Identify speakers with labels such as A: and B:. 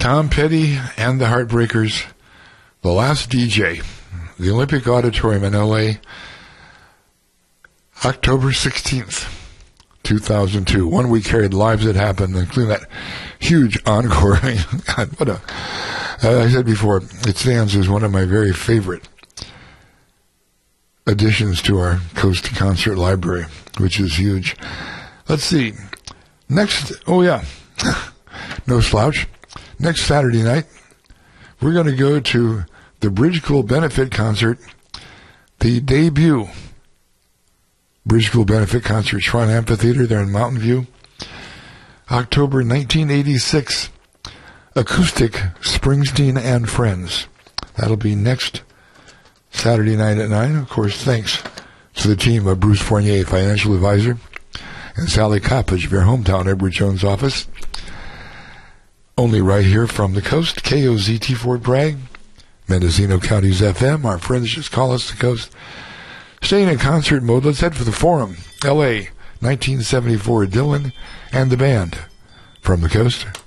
A: Tom Petty and the Heartbreakers, The Last DJ, the Olympic Auditorium in L.A., October 16th, 2002. 1 week carried Lives That Happened, including that huge encore. God, what a... I said before, it stands as one of my very favorite additions to our Coast Concert Library, which is huge. Let's see. Next, oh yeah, no slouch. Next Saturday night, we're going to go to the Bridge School Benefit Concert, the debut Bridge School Benefit Concert, Schwann Amphitheater there in Mountain View. October 1986, Acoustic Springsteen and Friends. That'll be next Saturday night at 9. Of course, thanks to the team of Bruce Fournier, financial advisor, and Sally Coppage of your hometown Edward Jones office. Only right here from the coast, KOZT Fort Bragg, Mendocino County's FM. Our friends just call us the coast. Staying in concert mode, let's head for the Forum, L.A., 1974, Dylan and the band from the coast.